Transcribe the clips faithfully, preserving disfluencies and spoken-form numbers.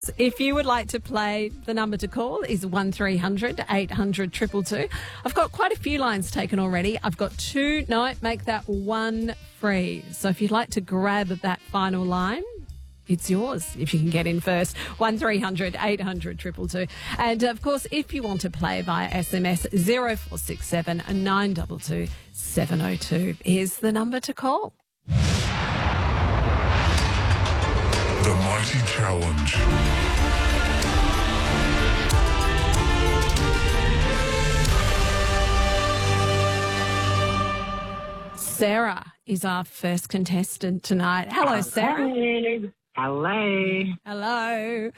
If you would like to play, the number to call is one three hundred eight hundred two two two. I've got quite a few lines taken already. I've got two. No, make that one free. So if you'd like to grab that final line, it's yours if you can get in first. one three hundred eight hundred two two two. And, of course, if you want to play via S M S, zero four six seven nine two two seven zero two is the number to call. The Mighty Challenge. Sarah is our first contestant tonight. Hello, Sarah. Hey. Hello. Hello.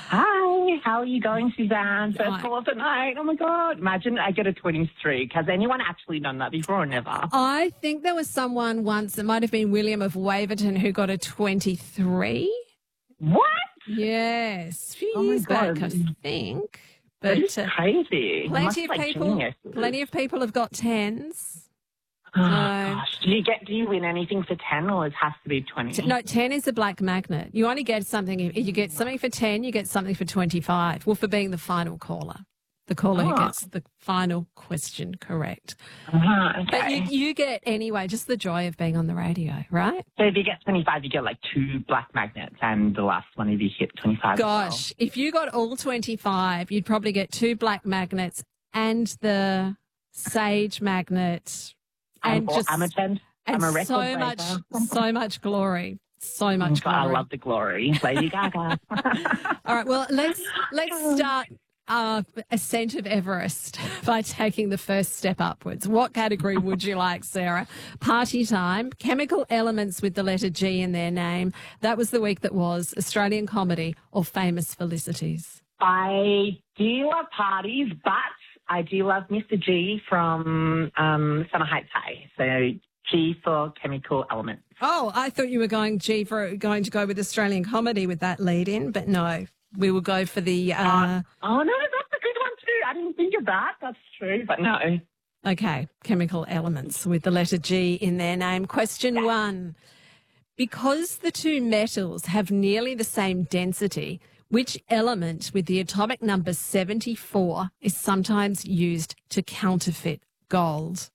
Hi. How are you going, Suzanne? First Hi. call of the night. Oh, my God. Imagine I get a twenty-three. Has anyone actually done that before or never? I think there was someone once, it might have been William of Waverton, who got a twenty-three. What? Yes. A few Oh, my years back, God. I think. That But is uh, crazy. plenty Must of like people geniuses. plenty of people have got tens. Oh, So- gosh. Do you get? Do you win anything for ten, or it has to be twenty? No, ten is a black magnet. You only get something, if you get something for ten, you get something for twenty-five. Well, for being the final caller. The caller who Oh. gets the final question correct. Uh-huh, But okay. you, you get, anyway, just the joy of being on the radio, right? So if you get twenty-five, you get like two black magnets, and the last one if you hit twenty-five. as well. Gosh, if you got all twenty-five, you'd probably get two black magnets and the sage magnet. I'm, And just I'm a ten. I'm and a record so breaker. much, so much glory. So much I glory. love the glory, Lady Gaga. All right, well, let's let's start our ascent of Everest by taking the first step upwards. What category would you like, Sarah? Party time, chemical elements with the letter G in their name. That was the week that was. Australian comedy or famous felicities. I do love parties, but I do love Mister G from um, Summer Heights High. So G for chemical elements. Oh, I thought you were going G for going to go with Australian comedy with that lead in, but no, we will go for the. Uh, Uh, oh, no, that's a good one too. I didn't think of that. That's true, but no. Okay, chemical elements with the letter G in their name. Question one. Because the two metals have nearly the same density, which element with the atomic number seventy-four is sometimes used to counterfeit gold?